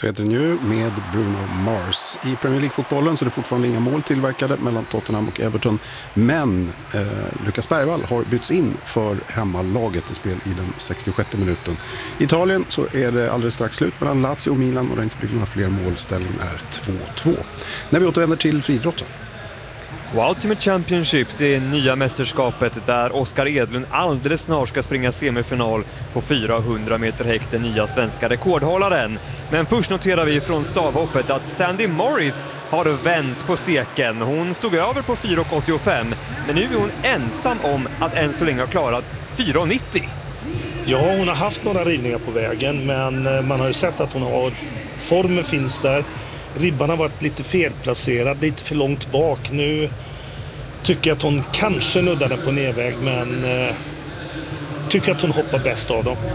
Så heter den ju, med Bruno Mars. I Premier League-fotbollen så är det fortfarande inga mål tillverkade mellan Tottenham och Everton. Men Lucas Bergvall har bytts in för hemmalaget i spel i den 66:e minuten. I Italien så är det alldeles strax slut mellan Lazio och Milan och det har inte blivit några fler mål. Ställningen är 2-2. När vi återvänder till friidrotten. Och Ultimate Championship, det är nya mästerskapet där Oskar Edlund alldeles snart ska springa semifinal på 400 meter häck, den nya svenska rekordhållaren. Men först noterar vi från stavhoppet att Sandy Morris har vänt på steken. Hon stod över på 4,85, men nu är hon ensam om att än så länge ha klarat 4,90. Ja, hon har haft några rivningar på vägen, men man har ju sett att hon har formen finns där. Ribban har varit lite felplacerad, lite för långt bak. Nu tycker jag att hon kanske nuddade på nedväg, men tycker att hon hoppar bäst av dem.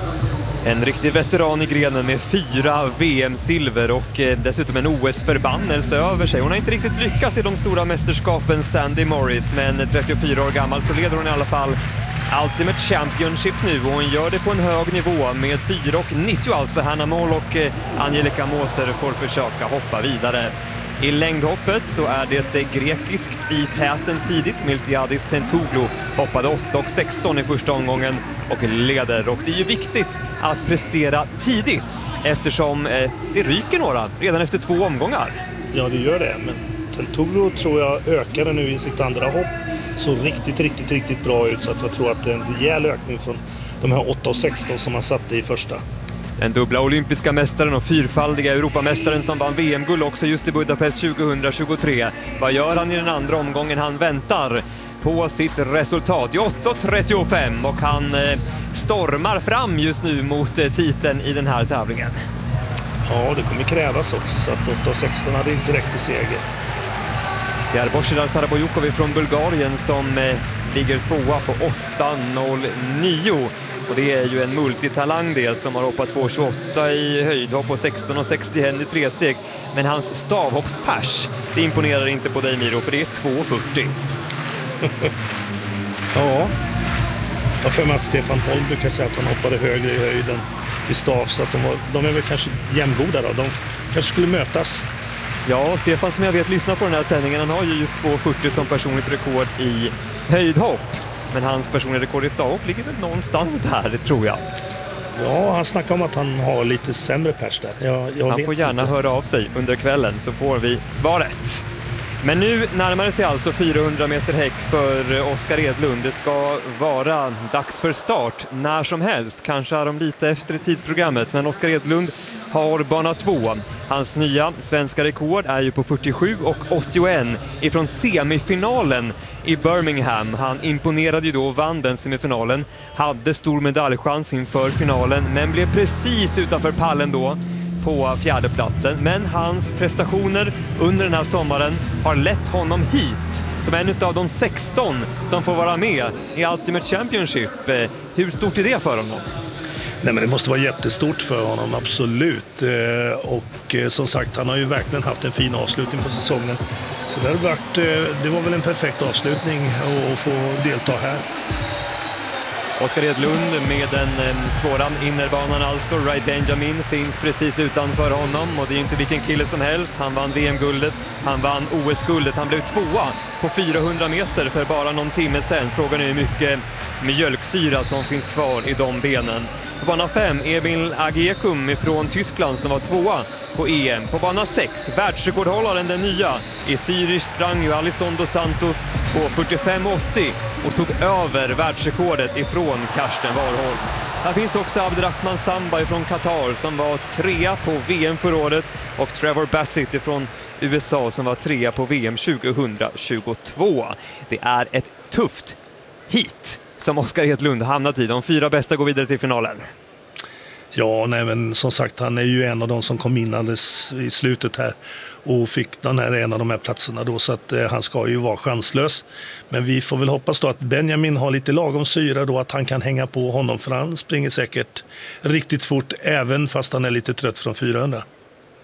En riktig veteran i grenen med 4 VM-silver och dessutom en OS-förbannelse över sig. Hon har inte riktigt lyckats i de stora mästerskapen, Sandy Morris, men 34 år gammal så leder hon i alla fall Ultimate Championship nu och hon gör det på en hög nivå med 4,90 alltså. Hanna Moll och Angelica Moser får försöka hoppa vidare. I längdhoppet så är det grekiskt i täten tidigt. Miltiadis Tentouglu hoppade 8,16 i första omgången och leder. Och det är ju viktigt att prestera tidigt eftersom det ryker några redan efter 2 omgångar. Ja, det gör det. Men Tentouglu tror jag ökade nu i sitt andra hopp. Så riktigt bra ut, så att jag tror att det är en rejäl ökning från de här 8,16 som man satte i första. Den dubbla olympiska mästaren och 4-faldiga Europamästaren som vann VM-guld också just i Budapest 2023. Vad gör han i den andra omgången? Han väntar på sitt resultat i 8,35 och han stormar fram just nu mot titeln i den här tävlingen. Ja, det kommer krävas också, så att 8,16 hade inte räckt i seger. Det är Božidar Sarabojukovic från Bulgarien som ligger 2:a på 8,09. Och det är ju en multitalang del som har hoppat 2,28 i höjdhopp och 16,61 i 3-steg. Men hans stavhoppspers, det imponerar inte på dig, Miro, för det är 2,40. Ja, jag för mig att Stefan Holm brukar säga att han hoppade högre i höjden i stav, så att de är väl kanske jämngoda då. De kanske skulle mötas. Ja, Stefan som jag vet lyssnar på den här sändningen, han har ju just 2,40 som personligt rekord i höjdhopp. Men hans personliga rekord i stavhopp ligger väl någonstans där, det tror jag. Ja, han snackar om att han har lite sämre pers där. Han får gärna höra av sig under kvällen så får vi svaret. Men nu närmar det sig alltså 400 meter häck för Oskar Edlund. Det ska vara dags för start när som helst. Kanske är de lite efter tidsprogrammet, men Oskar Edlund har bana 2. Hans nya svenska rekord är ju på 47,81 ifrån semifinalen i Birmingham. Han imponerade ju då och vann den semifinalen. Hade stor medaljchans inför finalen, men blev precis utanför pallen då på 4:e platsen. Men hans prestationer under den här sommaren har lett honom hit som en av de 16 som får vara med i Ultimate Championship. Hur stort är det för honom? Nej, men det måste vara jättestort för honom, absolut. Och som sagt, han har ju verkligen haft en fin avslutning på säsongen. Så det var väl en perfekt avslutning att få delta här. Oskar Edlund med den svåra innerbanan alltså. Ray Benjamin finns precis utanför honom och det är inte vilken kille som helst. Han vann VM-guldet, han vann OS-guldet, han blev 2:a på 400 meter för bara någon timme sedan. Frågan är hur mycket mjölksyra som finns kvar i de benen. På bana 5, Emil Agekum från Tyskland som var 2:a på EM. På bana 6, världsrekordhållaren den nya i Zürich sprang ju Alison dos Santos på 45,80 och tog över världsrekordet ifrån Karsten Warholm. Här finns också Abderrahman Samba från Qatar som var 3:a på VM förra året och Trevor Bassett från USA som var 3:a på VM 2022. Det är ett tufft hit som Oskar Edlund hamnat i. De 4 bästa går vidare till finalen. Ja, nej, men som sagt, han är ju en av de som kom in alldeles i slutet här och fick en av de här platserna då, så att han ska ju vara chanslös. Men vi får väl hoppas då att Benjamin har lite lagom syra då, att han kan hänga på honom, för han springer säkert riktigt fort även fast han är lite trött från 400.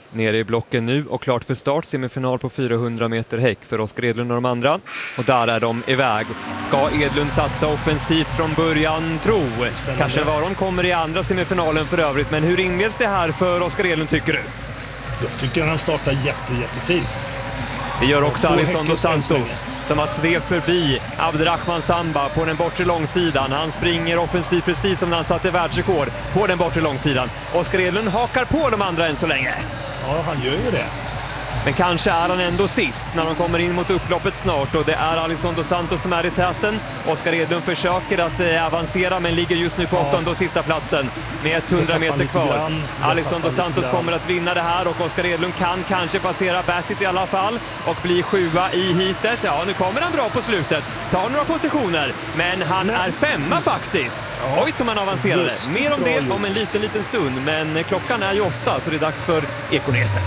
Nere i blocken nu och klart för start, semifinal på 400 meter häck för Oskar Edlund och de andra. Och där är de iväg. Ska Edlund satsa offensivt från början? Kanske var de kommer i andra semifinalen för övrigt. Men hur inleds det här för Oskar Edlund tycker du? Jag tycker han startar jättefint. Det gör också Alisson dos Santos som har svept förbi Abderrahman Samba på den bortre långsidan. Han springer offensivt precis som när han satte världsrekord på den bortre långsidan. Oskar Edlund hakar på de andra än så länge. Ja, han gör ju det. Men kanske är han ändå sist när de kommer in mot upploppet snart och det är Alisson dos Santos som är i täten. Oskar Edlund försöker att avancera men ligger just nu på 8:e och sista platsen med 100 meter kvar. Alisson dos Santos kommer att vinna det här och Oskar Edlund kan kanske passera Bassett i alla fall och bli 7:a i heatet. Ja, nu kommer han bra på slutet. Tar några positioner, men han är 5:a faktiskt. Oj, som han avancerade. Mer om det om en liten stund, men klockan är ju 8 så det är dags för Ekonyheter.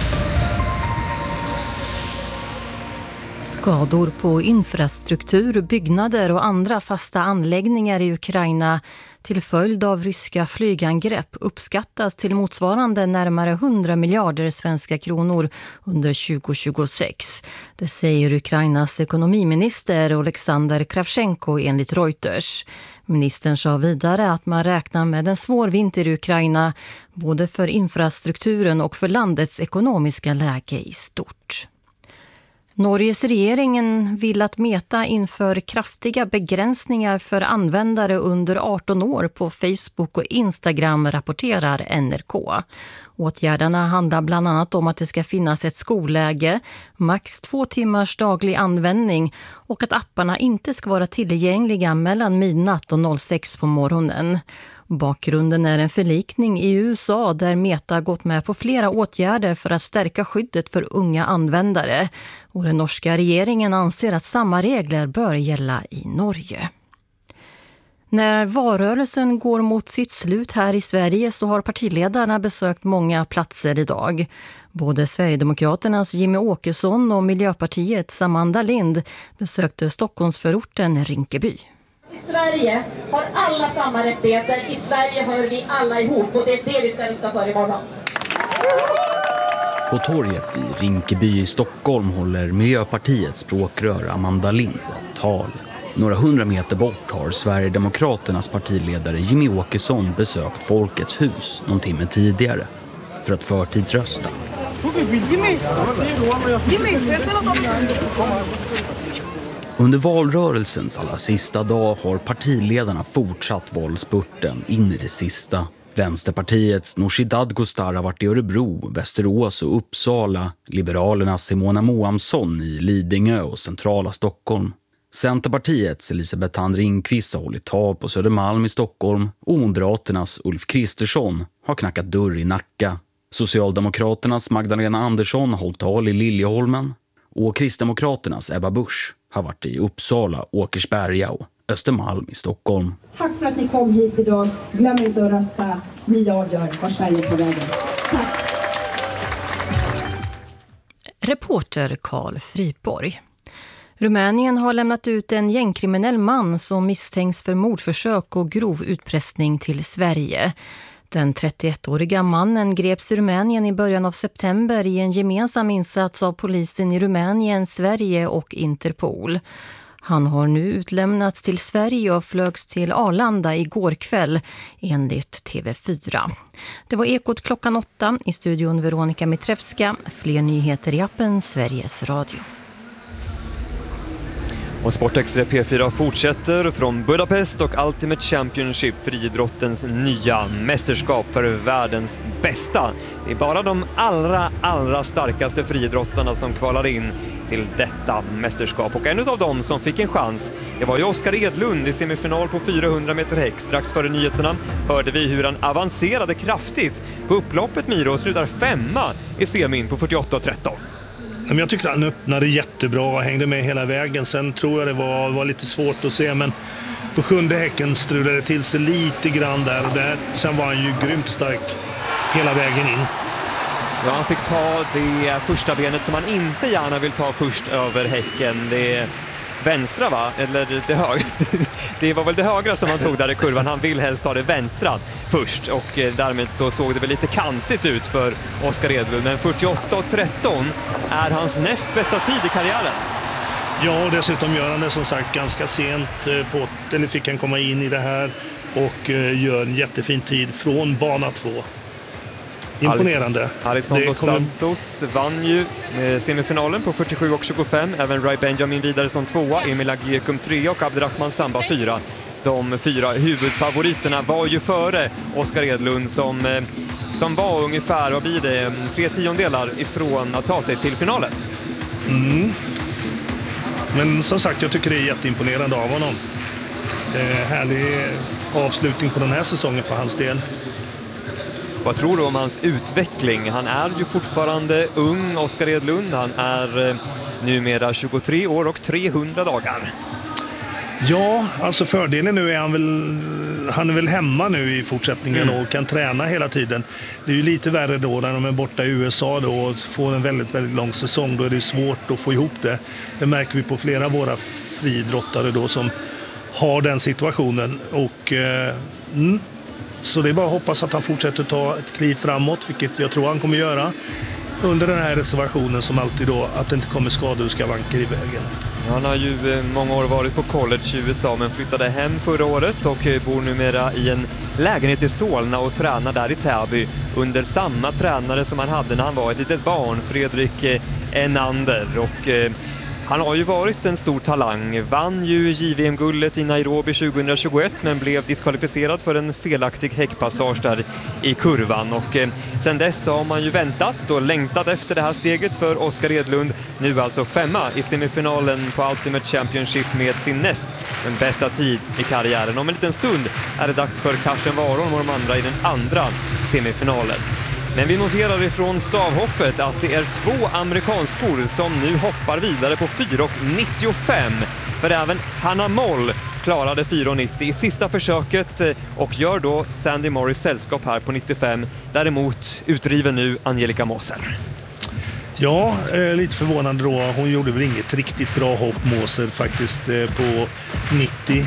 Skador på infrastruktur, byggnader och andra fasta anläggningar i Ukraina till följd av ryska flygangrepp uppskattas till motsvarande närmare 100 miljarder svenska kronor under 2026. Det säger Ukrainas ekonomiminister Oleksandr Kravchenko enligt Reuters. Ministern sa vidare att man räknar med en svår vinter i Ukraina både för infrastrukturen och för landets ekonomiska läge i stort. Norges regeringen vill att Meta inför kraftiga begränsningar för användare under 18 år på Facebook och Instagram, rapporterar NRK. Åtgärderna handlar bland annat om att det ska finnas ett skolläge, max 2 timmars daglig användning och att apparna inte ska vara tillgängliga mellan midnatt och 06 på morgonen. Bakgrunden är en förlikning i USA där Meta gått med på flera åtgärder för att stärka skyddet för unga användare. Och den norska regeringen anser att samma regler bör gälla i Norge. När valrörelsen går mot sitt slut här i Sverige så har partiledarna besökt många platser idag. Både Sverigedemokraternas Jimmie Åkesson och Miljöpartiets Amanda Lind besökte Stockholmsförorten Rinkeby. I Sverige har alla samma rättigheter. I Sverige hör vi alla ihop och det är det vi ska rösta för imorgon. På torget i Rinkeby i Stockholm håller Miljöpartiets språkrör Amanda Lind ett tal. Några 100 meter bort har Sverigedemokraternas partiledare Jimmie Åkesson besökt Folkets hus någon timme tidigare för att förtidsrösta. Under valrörelsens allra sista dag har partiledarna fortsatt valspurten in i det sista. Vänsterpartiets Nooshi Dadgostar har varit i Örebro, Västerås och Uppsala. Liberalernas Simona Moamsson i Lidingö och centrala Stockholm. Centerpartiets Elisabeth Thand Ringqvist har hållit tal på Södermalm i Stockholm. Och Moderaternas Ulf Kristersson har knackat dörr i Nacka. Socialdemokraternas Magdalena Andersson har hållit tal i Liljeholmen. Och Kristdemokraternas Ebba Busch har varit i Uppsala, Åkersberga och Östermalm i Stockholm. Tack för att ni kom hit idag. Glöm inte att rösta. Ni avgör var Sverige är på vägen. Tack. Reporter Carl Friborg. Rumänien har lämnat ut en gängkriminell man som misstänks för mordförsök och grov utpressning till Sverige. Den 31-åriga mannen greps i Rumänien i början av september i en gemensam insats av polisen i Rumänien, Sverige och Interpol. Han har nu utlämnats till Sverige och flögs till Arlanda igår kväll enligt TV4. Det var Ekot klockan 8 i studion Veronica Mitrevska. Fler nyheter i appen Sveriges Radio. Och Sportextra P4 fortsätter från Budapest och Ultimate Championship, friidrottens nya mästerskap för världens bästa. Det är bara de allra starkaste friidrottarna som kvalar in till detta mästerskap. Och en av dem som fick en chans, det var ju Oskar Edlund i semifinal på 400 meter häck. Strax före nyheterna hörde vi hur han avancerade kraftigt på upploppet, Miro, och slutar 5:a i semin på 48,13. Men jag tyckte han öppnade jättebra och hängde med hela vägen. Sen tror jag det var lite svårt att se, men på 7:e häcken strulade det till sig lite grann där. Och sen var han ju grymt stark hela vägen in. Ja, han fick ta det första benet som han inte gärna vill ta först över häcken. Det vänstra, va? Eller det högra. Det var väl det högra som han tog där i kurvan. Han vill helst ta det vänstra först och därmed så såg det väl lite kantigt ut för Oskar Edlund. Men 48.13 är hans näst bästa tid i karriären. Ja, och dessutom gör han det som sagt ganska sent eller fick han komma in i det här och gör en jättefin tid från bana 2. Imponerande. Alexander dos Santos vann ju semifinalen på 47.25. Även Rai Benjamin vidare som 2, Emil Agiekum 3 och Abderrahman Samba 4. De 4 huvudfavoriterna var ju före Oskar Edlund som var ungefär, vad blir det, 3/10 ifrån att ta sig till finalen. Men som sagt, jag tycker det är jätteimponerande av honom. Härlig avslutning på den här säsongen för hans del. Vad tror du om hans utveckling? Han är ju fortfarande ung, Oskar Edlund. Han är numera 23 år och 300 dagar. Ja, alltså fördelen nu är han är väl hemma nu i fortsättningen och kan träna hela tiden. Det är ju lite värre då när de är borta i USA då och får en väldigt, väldigt lång säsong. Då är det svårt att få ihop det. Det märker vi på flera av våra friidrottare då som har den situationen. Och så det är bara att hoppas att han fortsätter ta ett kliv framåt, vilket jag tror han kommer göra under den här reservationen som alltid då, att det inte kommer skador och skavanker i vägen. Han har ju många år varit på college i USA men flyttade hem förra året och bor numera i en lägenhet i Solna och tränar där i Täby under samma tränare som han hade när han var ett litet barn, Fredrik Enander. Och han har ju varit en stor talang, vann ju JVM-guldet i Nairobi 2021 men blev diskvalificerad för en felaktig häckpassage där i kurvan. Och sen dess har man ju väntat och längtat efter det här steget för Oskar Edlund. Nu alltså 5:a i semifinalen på Ultimate Championship med sin näst den bästa tid i karriären. Om en liten stund är det dags för Karsten Warholm och de andra i den andra semifinalen. Men vi noterar ifrån stavhoppet att det är 2 amerikanskor som nu hoppar vidare på 4,95. För även Hannah Moll klarade 4,90 i sista försöket och gör då Sandy Morris sällskap här på 95. Däremot utdriver nu Angelica Moser. Ja, lite förvånande då. Hon gjorde väl inget riktigt bra hopp, Moser, faktiskt på 90.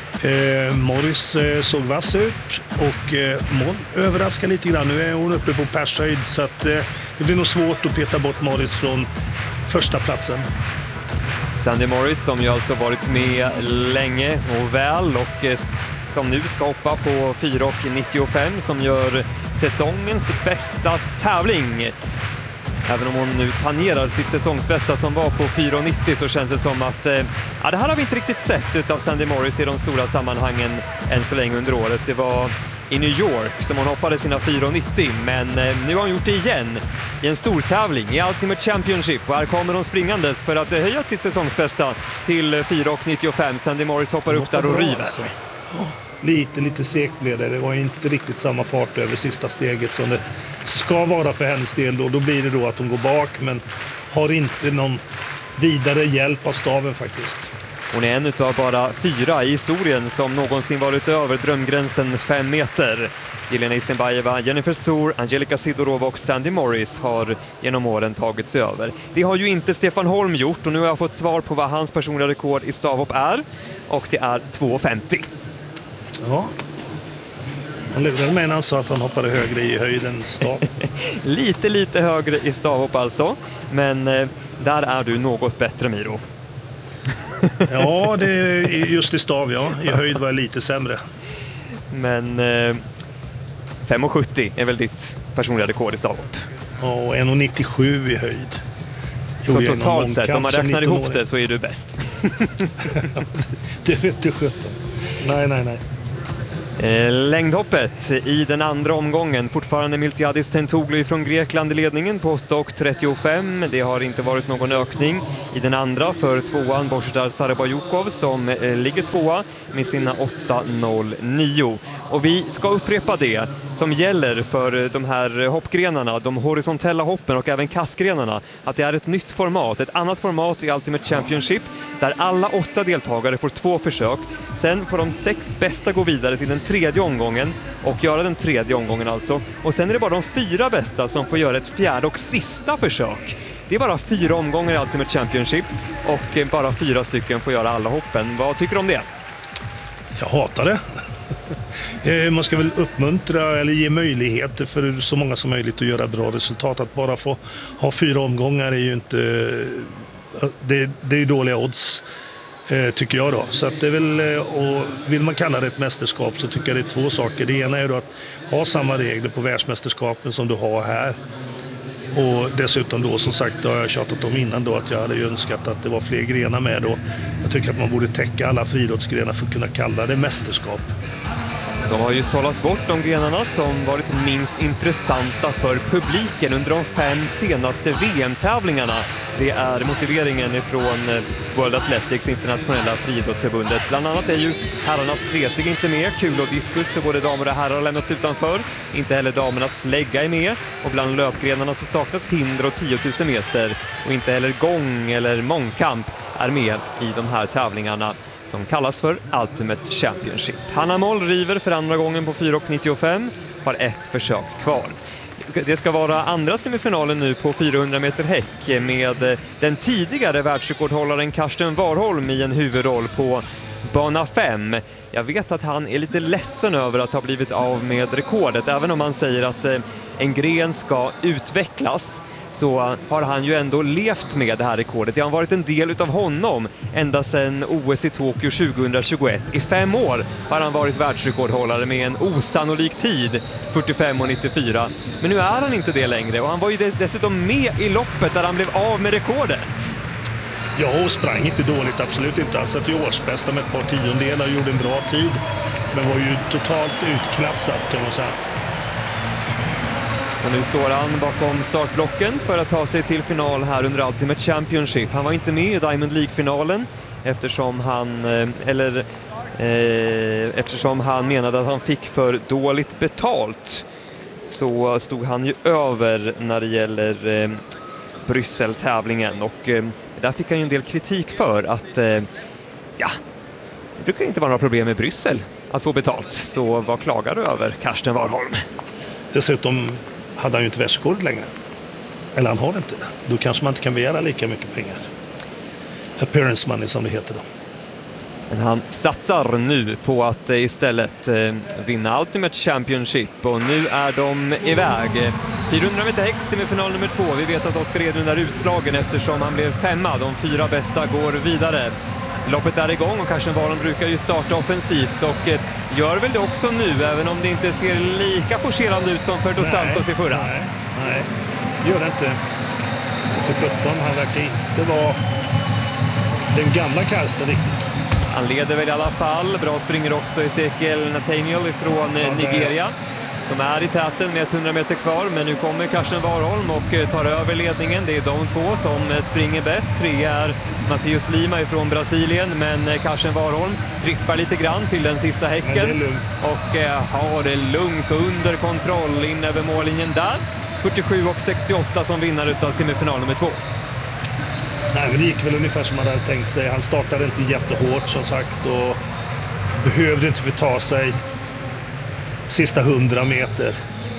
Morris såg vass ut och Moll överraskar lite grann. Nu är hon uppe på pershöjd så att det blir nog svårt att peta bort Morris från första platsen. Sandy Morris som ju alltså varit med länge och väl och som nu ska hoppa på 4,95 som gör säsongens bästa tävling. Även om hon nu tangerar sitt säsongsbästa som var på 4,90 så känns det som att det här har vi inte riktigt sett utav Sandy Morris i de stora sammanhangen än så länge under året. Det var i New York som hon hoppade sina 4,90 men nu har hon gjort det igen i en stor tävling i Ultimate Championship och här kommer hon springandes för att höja sitt säsongsbästa till 4,95. Sandy Morris hoppar upp där och river. Lite segt blev det. Det var inte riktigt samma fart över sista steget som det ska vara för hennes del. Då blir det då att hon går bak men har inte någon vidare hjälp av staven faktiskt. Hon är en utav bara 4 i historien som någonsin varit över drömgränsen 5 meter. Jelena Isenbayeva, Jennifer Soor, Angelica Sidorova och Sandy Morris har genom åren tagit sig över. Det har ju inte Stefan Holm gjort och nu har jag fått svar på vad hans personliga rekord i stavhopp är. Och det är 2,50. Ja. Han lurade mig när han sa att han hoppade högre i höjden stav. lite högre i stavhopp alltså. Men där är du något bättre, Miro. Ja, det är just i stav, ja. I höjd var jag lite sämre. Men 5,70 är väl ditt personliga rekord i stavhopp. Ja, och 1,97 i höjd. Så totalt sett, om man räknar ihop det så är du bäst. Det vet du 17. Nej. Längdhoppet i den andra omgången. Fortfarande Miltiadis Tentoglou från Grekland i ledningen på 8,35. Det har inte varit någon ökning i den andra för 2an Božidar Sarabajukov som ligger 2a med sina 8,09. Och vi ska upprepa det som gäller för de här hoppgrenarna, de horisontella hoppen och även kastgrenarna, att det är ett nytt format, ett annat format i Ultimate Championship där alla 8 deltagare får 2 försök. Sen får de 6 bästa gå vidare till den tredje omgången och göra den tredje omgången alltså. Och sen är det bara de 4 bästa som får göra ett fjärde och sista försök. Det är bara 4 omgångar i Ultimate Championship och bara 4 stycken får göra alla hoppen. Vad tycker du om det? Jag hatar det. Man ska väl uppmuntra eller ge möjligheter för så många som möjligt att göra bra resultat. Att bara få ha 4 omgångar är ju inte... Det är ju dåliga odds, tycker jag då. Så att det är väl, och vill man kalla det ett mästerskap så tycker jag det är 2 saker. Det ena är då att ha samma regler på världsmästerskapen som du har här. Och dessutom då, som sagt, har jag tjatat om innan då att jag hade önskat att det var fler grenar med då. Jag tycker att man borde täcka alla friidrottsgrenar för att kunna kalla det mästerskap. De har ju sållat bort de grenarna som varit minst intressanta för publiken under de 5 senaste VM-tävlingarna. Det är motiveringen ifrån World Athletics internationella friidrottsförbundet. Bland annat är ju herrarnas tresteg inte med, kul och diskus för både damer och herrar har lämnats utanför. Inte heller damernas slägga är med och bland löpgrenarna så saknas hinder och 10 000 meter och inte heller gång eller mångkamp är med i de här tävlingarna som kallas för Ultimate Championship. Hanna Moll river för andra gången på 4,95, har 1 försök kvar. Det ska vara andra semifinalen nu på 400 meter häck med den tidigare världsrekordhållaren Karsten Warholm i en huvudroll på bana 5. Jag vet att han är lite ledsen över att ha blivit av med rekordet. Även om han säger att en gren ska utvecklas så har han ju ändå levt med det här rekordet. Det har varit en del utav honom ända sedan OS i Tokyo 2021. I 5 år har han varit världsrekordhållare med en osannolik tid, 45,94. Men nu är han inte det längre och han var ju dessutom med i loppet där han blev av med rekordet. Ja, och sprang inte dåligt, absolut inte. Han satt ju årsbästa med ett par tiondelar och gjorde en bra tid. Men var ju totalt utklassad, kan man säga. Och nu står han bakom startblocken för att ta sig till final här under Ultimate Championship. Han var inte med i Diamond League-finalen eftersom han menade att han fick för dåligt betalt. Så stod han ju över när det gäller Bryssel-tävlingen och där fick han ju en del kritik för att det brukar inte vara några problem med Bryssel att få betalt. Så vad klagar du över, Karsten Warholm? Dessutom hade han ju inte världsrekord längre. Eller han har inte. Då kanske man inte kan begära lika mycket pengar. Appearance money som det heter då. Men han satsar nu på att istället vinna Ultimate Championship och nu är de iväg. 400 meter häck, semifinal nummer 2. Vi vet att Oskar Edlund är utslagen eftersom han blev 5. De 4 bästa går vidare. Loppet är igång och Karsten Warholm brukar ju starta offensivt och gör väl det också nu, även om det inte ser lika forcerande ut som för Dos Santos i förra. Nej, gör det inte. Till 17, han verkar inte vara den gamla Karsten riktigt. Han leder väl i alla fall. Bra springer också Ezekiel Nathaniel från Nigeria som är i täten med 100 meter kvar. Men nu kommer Karsten Warholm och tar över ledningen. Det är de 2 som springer bäst. 3 är Matheus Lima från Brasilien, men Karsten Warholm trippar lite grann till den sista häcken och har det lugnt och under kontroll in över mållinjen där. 47,68 som vinnare utav semifinal nummer 2. Nej, men det gick väl ungefär som man hade tänkt sig. Han startade inte jättehårt som sagt och behövde inte förta sig sista 100 meter.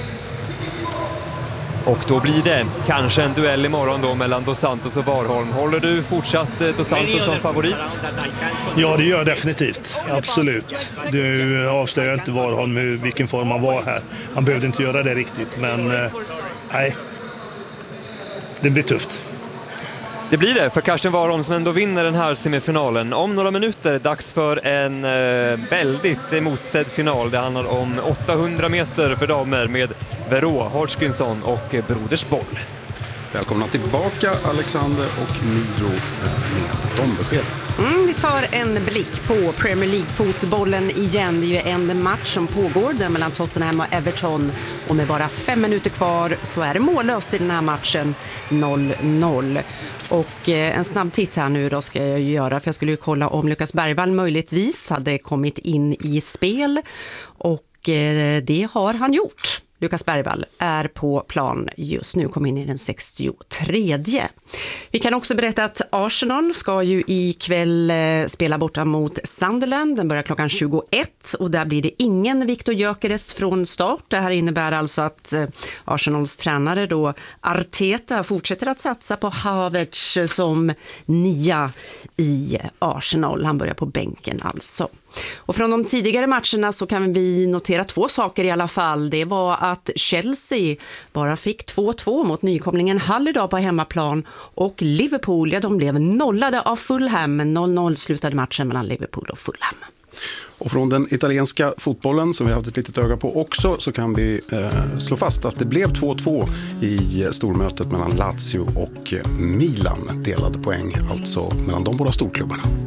Och då blir det kanske en duell imorgon då mellan Dos Santos och Warholm. Håller du fortsatt Dos Santos som favorit? Ja, det gör jag definitivt. Absolut. Du avslöjar inte Warholm vilken form han var här. Han behövde inte göra det riktigt, men nej. Det blir tufft. Det blir det för Karsten Warholm som ändå vinner den här semifinalen. Om några minuter dags för en väldigt emotsedd final. Det handlar om 800 meter för damer med Vero Hodgkinson och Broders Boll. Välkomna tillbaka Alexander och Miro med de besked. Vi tar en blick på Premier League-fotbollen igen. Det är ju en match som pågår där mellan Tottenham och Everton. Och med bara 5 minuter kvar så är det mållöst i den här matchen, 0-0. Och en snabb titt här nu då ska jag göra, för jag skulle ju kolla om Lukas Bergvall möjligtvis hade kommit in i spel. Och det har han gjort. Lukas Bergvall är på plan just nu, kom in i den 63:e. Vi kan också berätta att Arsenal ska ju ikväll spela borta mot Sunderland. Den börjar klockan 21 och där blir det ingen Viktor Gyökeres från start. Det här innebär alltså att Arsenals tränare då Arteta fortsätter att satsa på Havertz som nia i Arsenal. Han börjar på bänken alltså. Och från de tidigare matcherna så kan vi notera 2 saker i alla fall. Det var att Chelsea bara fick 2-2 mot nykomlingen Hull idag på hemmaplan, och Liverpool, ja, de blev nollade av Fulham. 0-0 slutade matchen mellan Liverpool och Fulham. Och från den italienska fotbollen som vi har haft ett litet öga på också, så kan vi slå fast att det blev 2-2 i stormötet mellan Lazio och Milan. Delade poäng alltså mellan de båda storklubbarna.